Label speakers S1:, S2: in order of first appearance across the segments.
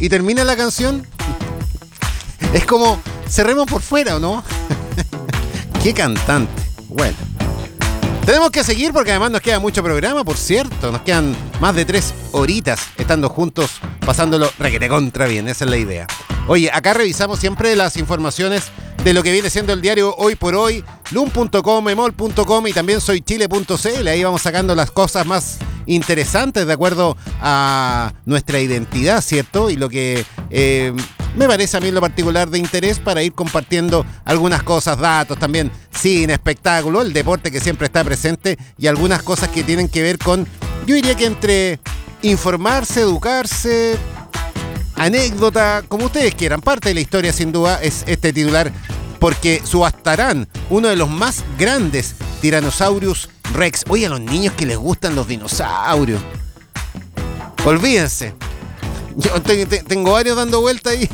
S1: y termina la canción. Es como, cerremos por fuera, ¿o no? Qué cantante. Bueno. Tenemos que seguir porque además nos queda mucho programa, por cierto. Nos quedan más de 3 horitas estando juntos, pasándolo requete contra bien. Esa es la idea. Oye, acá revisamos siempre las informaciones de lo que viene siendo el diario Hoy por Hoy, lun.com, emol.com y también soychile.cl. Ahí vamos sacando las cosas más interesantes de acuerdo a nuestra identidad, ¿cierto? Y lo que me parece a mí en lo particular de interés para ir compartiendo algunas cosas, datos también, cine, espectáculo, el deporte que siempre está presente y algunas cosas que tienen que ver con, yo diría que entre informarse, educarse, anécdota, como ustedes quieran. Parte de la historia sin duda es este titular, porque subastarán uno de los más grandes Tyrannosaurus Rex. Oye, a los niños que les gustan los dinosaurios, olvídense. Yo tengo varios dando vuelta ahí.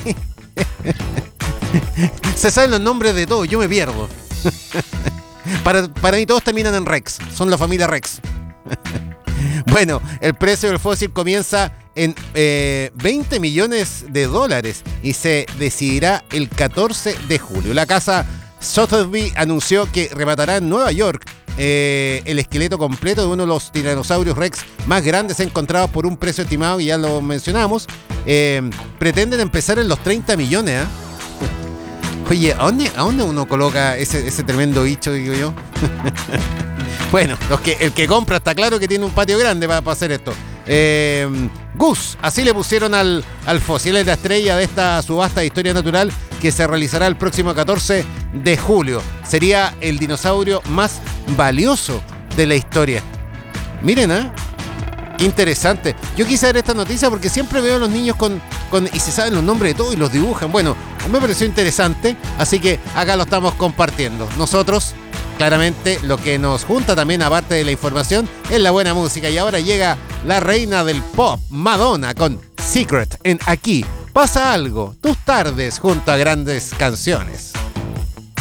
S1: Se saben los nombres de todos, yo me pierdo. Para mí todos terminan en Rex, son la familia Rex. Bueno, el precio del fósil comienza en $20 millones y se decidirá el 14 de julio. La casa Sotheby's anunció que rematará en Nueva York el esqueleto completo de uno de los tiranosaurios Rex más grandes encontrados por un precio estimado, y ya lo mencionamos. Pretenden empezar en los 30 millones, ¿eh? Oye, ¿a dónde uno coloca ese tremendo bicho, digo yo? Bueno, el que compra está claro que tiene un patio grande para hacer esto. Gus, así le pusieron al fósil. Es la estrella de esta subasta de historia natural que se realizará el próximo 14 de julio. Sería el dinosaurio más valioso de la historia. Miren, qué interesante. Yo quise ver esta noticia porque siempre veo a los niños y se saben los nombres de todos y los dibujan. Bueno, me pareció interesante, así que acá lo estamos compartiendo. Nosotros, claramente, lo que nos junta también, aparte de la información, es la buena música. Y ahora llega la reina del pop, Madonna, con Secret en Aquí Pasa Algo. Tus tardes junto a grandes canciones.